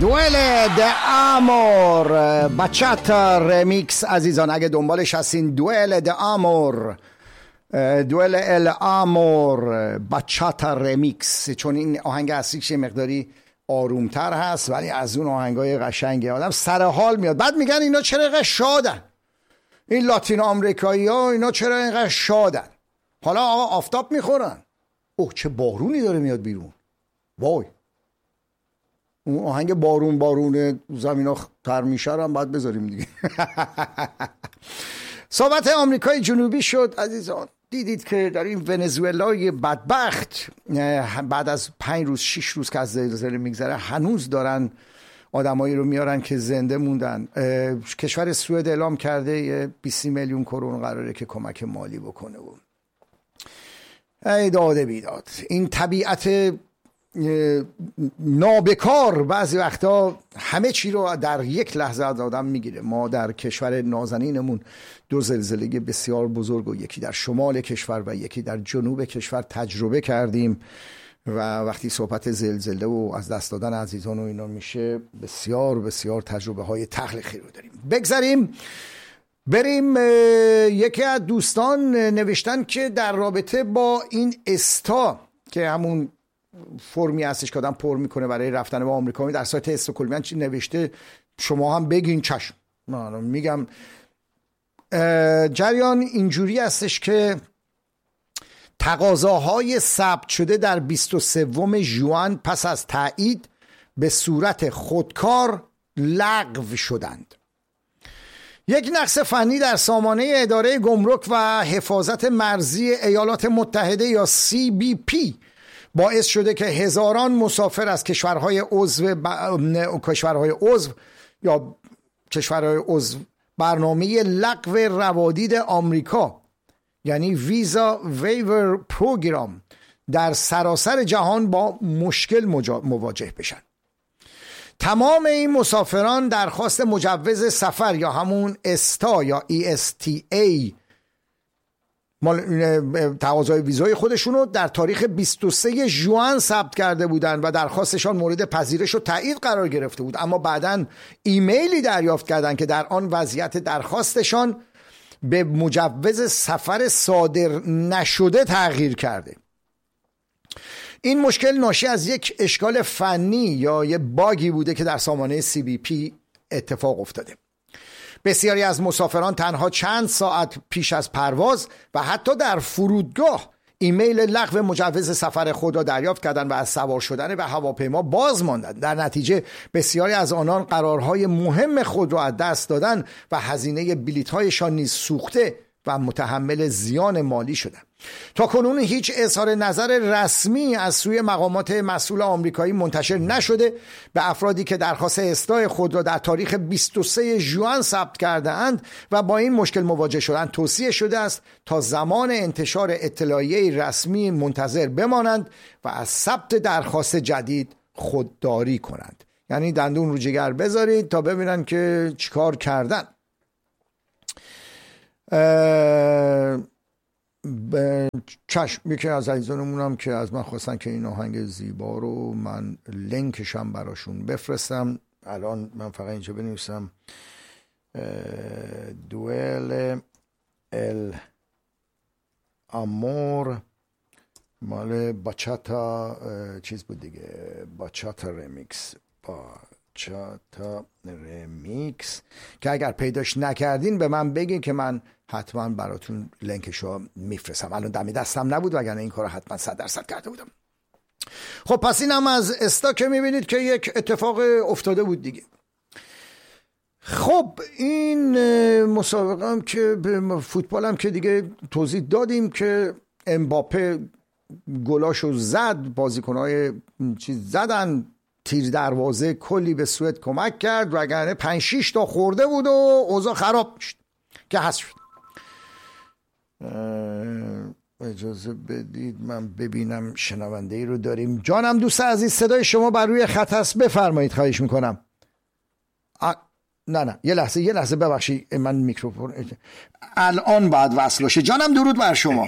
دوئل د آمور بچاتا رمیکس. عزیزان اگه دنبالش هستین، دوئل د آمور، دوئل ال آمور بچاتا رمیکس، چون این آهنگ اصلیش مقداری آرومتر هست ولی از اون آهنگای قشنگه، آدم سر حال میاد. بعد میگن اینا چرا اینقدر شادن، این لاتین آمریکایی ها اینا چرا اینقدر شادن؟ حالا آقا آفتاب میخورن، اوه چه بارونی داره میاد بیرون، وای اون آهنگ بارون بارونه زمین ها تر میشه هم باید بذاریم دیگه. صحبت آمریکای جنوبی شد. عزیزان دیدید که در این ونزوئلای بدبخت بعد از 5 روز 6 روز که از زلزله میگذره هنوز دارن آدمایی رو میارن که زنده موندن. کشور سوئد اعلام کرده 20 میلیون کرون قراره که کمک مالی بکنه. و ای داده بیداد، این طبیعت نابکار بعضی وقتا همه چی رو در یک لحظه از آدم میگیره. ما در کشور نازنینمون 2 زلزله بسیار بزرگ و یکی در شمال کشور و یکی در جنوب کشور تجربه کردیم و وقتی صحبت زلزله و از دست دادن عزیزان و اینا میشه بسیار بسیار تجربه های تلخی رو داریم. بگذاریم بریم. یکی از دوستان نوشتن که در رابطه با این استا که همون فرمی هستش که آدم پر میکنه برای رفتن به آمریکا، در سایت استکهلمیان چی نوشته شما هم بگین چشم. من میگم جریان اینجوری هستش که تقاضاهای ثبت شده در 23 ژوئن پس از تایید به صورت خودکار لغو شدند. یک نقص فنی در سامانه اداره گمرک و حفاظت مرزی ایالات متحده یا CBP باعث شده که هزاران مسافر از کشورهای عضو برنامه لغو روادید آمریکا یعنی ویزا ویور پروگرام در سراسر جهان با مشکل مواجه بشن. تمام این مسافران درخواست مجوز سفر یا همون استا یا ESTA تقاضای ویزای خودشونو در تاریخ 23 ژوئن ثبت کرده بودن و درخواستشان مورد پذیرش و تایید قرار گرفته بود، اما بعداً ایمیلی دریافت کردند که در آن وضعیت درخواستشان به مجوز سفر صادر نشده تغییر کرده. این مشکل ناشی از یک اشکال فنی یا یک باگی بوده که در سامانه CBP اتفاق افتاده. بسیاری از مسافران تنها چند ساعت پیش از پرواز و حتی در فرودگاه ایمیل لغو مجوز سفر خود را دریافت کردند و از سوار شدن به هواپیما باز ماندند. در نتیجه بسیاری از آنان قرارهای مهم خود را از دست دادند و هزینه بلیط‌هایشان نیز سوخته و متحمل زیان مالی شدند. تا کنون هیچ اظهار نظر رسمی از سوی مقامات مسئول آمریکایی منتشر نشده. به افرادی که درخواست اصلاح خود را در تاریخ 23 ژوئن ثبت کرده اند و با این مشکل مواجه شدند توصیه شده است تا زمان انتشار اطلاعیه رسمی منتظر بمانند و از ثبت درخواست جدید خودداری کنند. یعنی دندون رو جگر بذارید تا ببینن که چیکار کردن. چشم. یکی از عزیزانمون هم که از من خواستن که این آهنگ زیبا رو من لینکشم براشون بفرستم. الان من فقط اینجا بنویسم دوئل ال آمور مال باچاتا چیز بود دیگه، باچاتا رمیکس، باچاتا رمیکس که اگر پیداش نکردین به من بگین که من حتما براتون لینکشو میفرستم. الان دمی دستم نبود وگرنه این کارو حتما 100% کرده بودم. خب پس این هم از استا که میبینید که یک اتفاق افتاده بود دیگه. خب این مسابقه هم که فوتبال هم که دیگه توضیح دادیم که امباپه گلاشو زد، بازیکنهای چیز زدن، تیر دروازه کلی به سوئد کمک کرد وگرنه 5-6 تا خورده بود و اوضاع خراب میشد که حذف شد. اجازه بدید من ببینم شنونده ای رو داریم. جانم دوست عزیز صدای شما بر روی خط هست، بفرمایید خواهش میکنم. نه یه لحظه ببخشید من میکروفون الان باید وصل شه. جانم درود بر شما.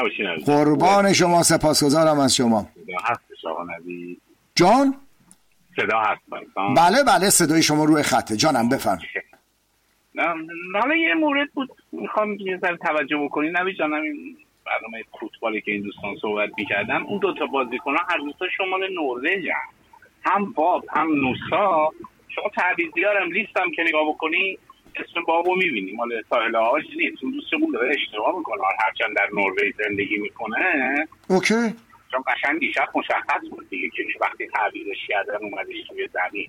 قربان شما، سپاسگزارم از شما. جان صدا هست؟ بله بله صدای شما روی خطه. جانم بفرمایید. حالا یه مورد بود میخوام یه ذره توجه بکنی نوید جانم، این برنامه فوتبالی که این دوستان صحبت میکردن، اون دوتا بازیکن‌ها هر دوتا شمال نروژ هم باب هم نوسا. شما تعویضیارم لیستم که نگاه بکنی اسم بابو میبینی مال ساحل آج نیست، اون دوستمون داره اشتباه میکنه هرچند در نروژ زندگی میکنه. اوکی. چون قشنگ دیشب مشخص بود دیگه که وقتی تعویضش کردن اومدش توی زمین.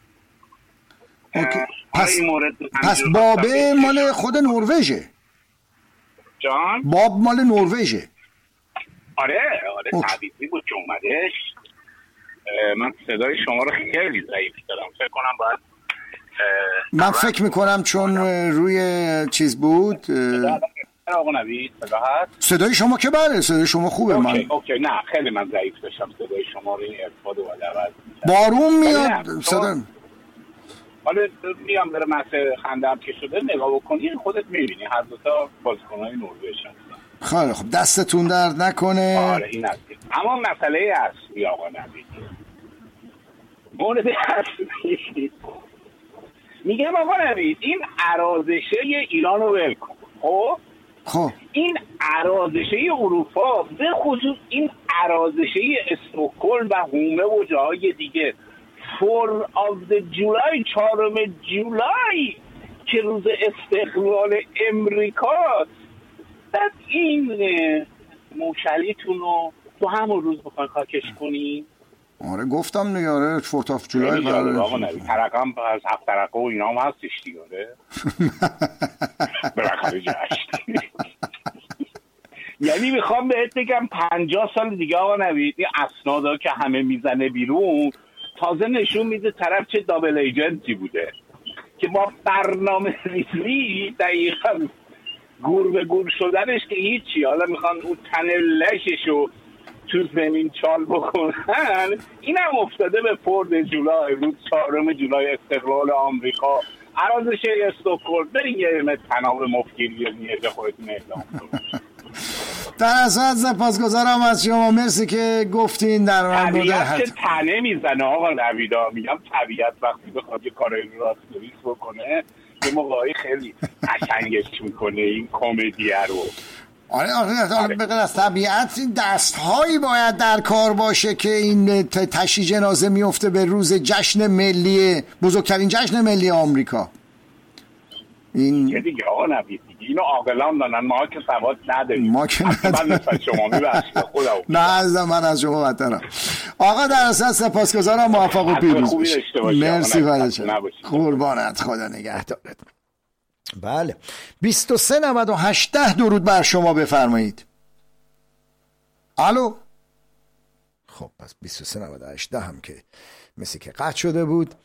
پس بابه مال خود نروژه. جان؟ باب مال نروژه. آره تعویضی بود که اومدش. من صدای شما رو خیلی ضعیف دارم، فکر کنم باید من فکر میکنم چون روی چیز بود. آقا نوید صدا هست؟ صدای شما که بله صدای شما خوبه. اوکی نه خیلی من ضعیف داشتم صدای شما رو، این ارتباط رو عوض. بارون میاد صدا. حالا میام برای مسئله خندم که شده نگاه بکنی خودت میبینی هر دوتا بازیکن‌های نروژ هستن. خیلی خب دستتون درد نکنه. آره این هست. اما مسئله اصلی آقا نوید، مورد اصلی میگم آقا نوید، این ارازشه ایران رو ول کن. خب این ارازشه اروپا به خصوص این ارازشه استکهلم و هومه و جاهای دیگه 4 of the July 4 جولای که روز استقلال امریکاست، بعد این موشلیتون رو تو همون روز بخواین خاکش کنین. آره گفتم دیگه. آره 4 of July آقا نبی ترقم از 7 ترقه و اینا هم هستش دیگه. آره برخواه جشن یعنی میخوام بهت بگم 50 سال دیگه آقا نوید این اسنادا که همه میزنه بیرون تازه نشون میده طرف چه دابل ایجنتی بوده که با برنامه ریزی دقیقا گور به گور شدنش که هیچی، حالا میخوان اون تن لششو تو زمین چال بکنن. این هم افتاده به 4 جولای، روز 4 جولای استقلال آمریکا، ارازشه استکهلم. برین یه تناب مفگیری نیجه خودتون اعلام کنید. در اصل سپاسگزارم از شما، مرسی که گفتین. در طبیعت که تنه میزنه آقا نویدا، میگم طبیعت وقتی بخواد یه کارایی راست نویس بکنه یه موقعی خیلی قشنگش میکنه این کمدیه رو. آره بغیر از طبیعت این دستهایی باید در کار باشه که این تشییع جنازه میفته به روز جشن ملی، بزرگترین جشن ملی آمریکا. این یه دیگه آقا نبید دیگه، اینو عاقلان دانن، ما که سواد نداریم. ما که من نسبت شما میبخشید خدا نه عزیزم، من از شما بدترم. آقا در اصل سپاسگزارم، موفق و پیروز باشید. مرسی بچه‌ها، قربانت، خدا نگهدارت. بله 2398 درود بر شما، بفرمایید. الو. خب پس 2398 هم که مثل که قطع شده بود.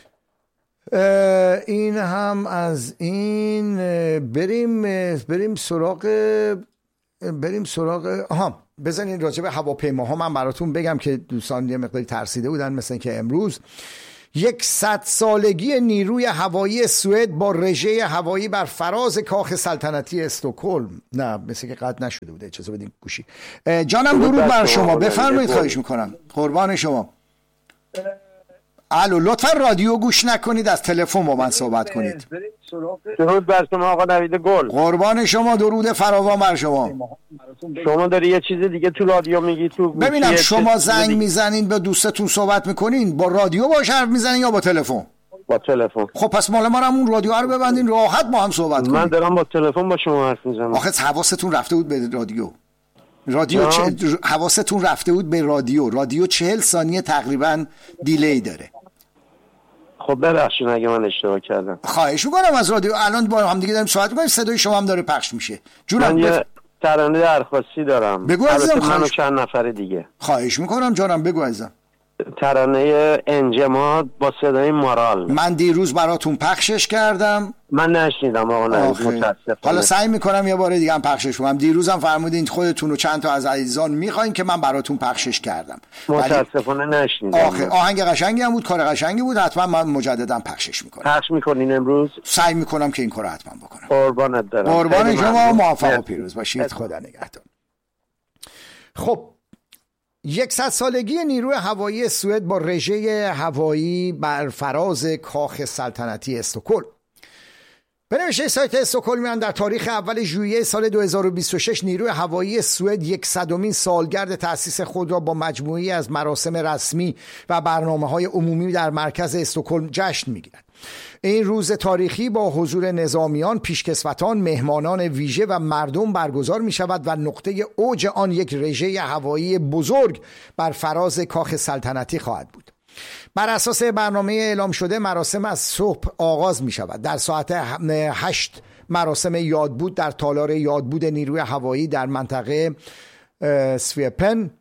این هم از این. بریم سراغ بزنین راجع به هواپیماها من براتون بگم که دوستان یه مقداری ترسیده بودن، مثل که امروز 100 سالگی نیروی هوایی سوئد با رژه هوایی بر فراز کاخ سلطنتی استکهلم. نه مثل که قطع نشده بوده، اجازه بدین گوشی. جانم درود بر شما، بفرمایید. خواهش میکنم، قربان شما. الو، لطفا رادیو گوش نکنید، از تلفن با من صحبت کنید. درود بر شما آقا نوید گل. قربان شما، درود فراوان بر شما. شما داری یه چیز دیگه تو رادیو میگی تو ببینم شما زنگ میزنین به دوستتون صحبت میکنین، با رادیو باش حرف میزنین یا با تلفن؟ با تلفن. خب پس مال ما هم اون رادیو رو ببندین راحت ما هم صحبت کنیم. من دارم با تلفن با شما حرف میزنم. آخه حواستون رفته بود به رادیو حواستون رفته بود به رادیو 40 ثانیه تقریبا دیلی داره. خب ببخشید اگه من اشتباه کردم. خواهش میکنم از رادیو. الان با هم دیگه داریم صحبت میکنیم، صدای شما هم داره پخش میشه. من یه ترانه درخواستی دارم. بگو عزیزم. من و چند نفر دیگه. خواهش میکنم جانم، بگو عزیزم. ترانه انجماد با صدای مارال. من دیروز براتون پخشش کردم. من نشنیدم آقا نوید، متاسفم. حالا سعی میکنم یه بار دیگه هم پخشش کنم. دیروزم فرمودین خودتون و چند تا از عزیزان میخواین که من براتون پخشش کردم. متاسفانه نشنیدم. آهنگ قشنگی هم بود، کار قشنگی بود. حتما من مجددا پخشش میکنم. پخش میکنین امروز؟ سعی میکنم که این کارو حتما بکنم. قربانت برم. قربان شما، موفق و پیروز باشید. خدا نگهدار. خب 100 سالگی نیروی هوایی سوئد با رژه هوایی بر فراز کاخ سلطنتی استکهلم. به نوشته سایت استکهلمیان در تاریخ اول ژوئیه سال 2026 نیروی هوایی سوئد 100مین سالگرد تأسیس خود را با مجموعی از مراسم رسمی و برنامه‌های عمومی در مرکز استکهلم جشن می‌گیرد. این روز تاریخی با حضور نظامیان، پیشکسوتان، مهمانان ویژه و مردم برگزار می شود و نقطه اوج آن یک رژه هوایی بزرگ بر فراز کاخ سلطنتی خواهد بود. بر اساس برنامه اعلام شده مراسم از صبح آغاز می شود. در ساعت 8 مراسم یادبود در تالار یادبود نیروی هوایی در منطقه سوپن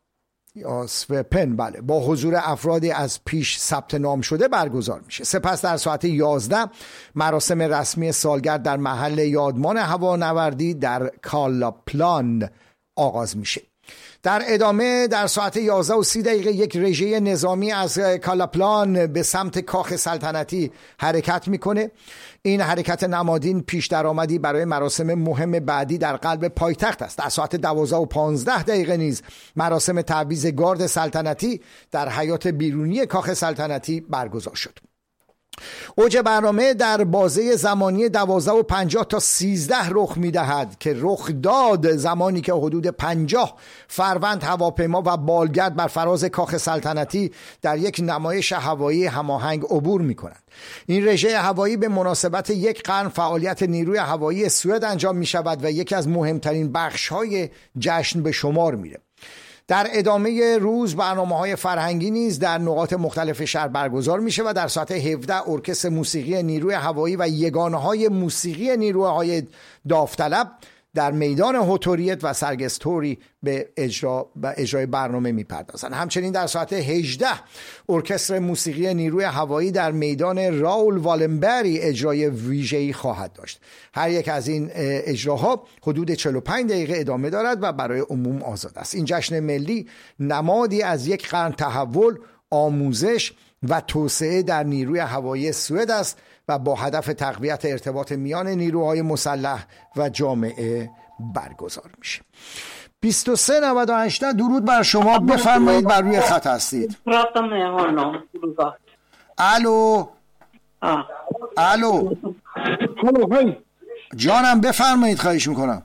بله با حضور افرادی از پیش ثبت نام شده برگزار میشه. سپس در ساعت 11 مراسم رسمی سالگرد در محل یادمان هوانوردی در کالاپلان آغاز میشه. در ادامه در ساعت 11:30 یک رژه نظامی از کالاپلان به سمت کاخ سلطنتی حرکت میکنه. این حرکت نمادین پیش درآمدی برای مراسم مهم بعدی در قلب پایتخت است. در ساعت 12:15 نیز مراسم تعویض گارد سلطنتی در حیاط بیرونی کاخ سلطنتی برگزار شد. اوج برنامه در بازه زمانی 12:50 تا 13 رخ می‌دهد که رخ داد زمانی که حدود 50 فروند هواپیما و بالگرد بر فراز کاخ سلطنتی در یک نمایش هوایی هماهنگ عبور می‌کنند. این رژه هوایی به مناسبت یک قرن فعالیت نیروی هوایی سوئد انجام می‌شود و یکی از مهمترین بخش‌های جشن به شمار می‌ره. در ادامه روز برنامه‌های فرهنگی نیز در نقاط مختلف شهر برگزار میشه و در ساعت 17 ارکستر موسیقی نیروی هوایی و یگانه‌های موسیقی نیروهای داوطلب در میدان هوتوریت و سرگستوری به اجرای برنامه میپردازند. همچنین در ساعت 18 ارکستر موسیقی نیروی هوایی در میدان راول والنبری اجرای ویژه‌ای خواهد داشت. هر یک از این اجراها حدود 45 دقیقه ادامه دارد و برای عموم آزاد است. این جشن ملی نمادی از یک قرن تحول، آموزش و توسعه در نیروی هوایی سوئد است و با هدف تقویت ارتباط میان نیروهای مسلح و جامعه برگزار میشه. 2398 درود بر شما، بفرمایید، بر روی خط هستید. الو الو جانم، بفرمایید، خواهش میکنم.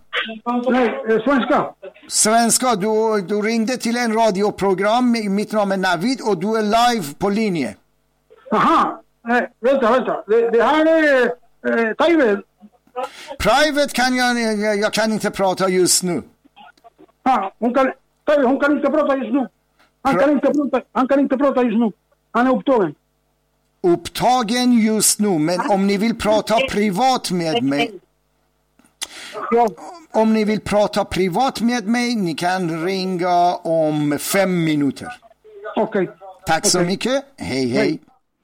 Svenska, du ringde till en radioprogram, mitt namn är Navid och du är live på linje. Aha, vänta. Det här är private. Private kan jag kan inte prata just nu. Hon kan inte prata just nu. Han kan inte prata just nu. Han är upptagen. Upptagen just nu, men om ni vill prata privat med mig. Ja. Om ni vill prata privat med mig, ni kan ringa om 5 minuter. Okej. Tack så mycket. Hej.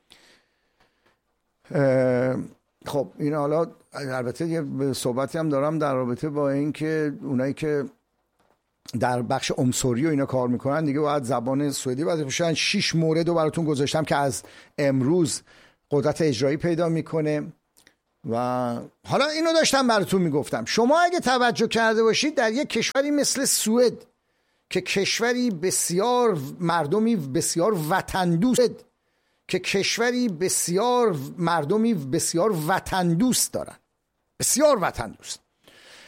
خب این حالا البته یه صحبتی هم دارم در رابطه با این که اونایی که در بخش امسوری و اینا کار میکنن دیگه باید زبان سوئدی باید باشن. 6 مورد رو براتون گذاشتم که از امروز قدرت اجرایی پیدا میکنه و حالا اینو داشتم براتون میگفتم. شما اگه توجه کرده باشید در یک کشوری مثل سوئد که کشوری بسیار مردمی بسیار وطن دوست دارن، بسیار وطن دوست،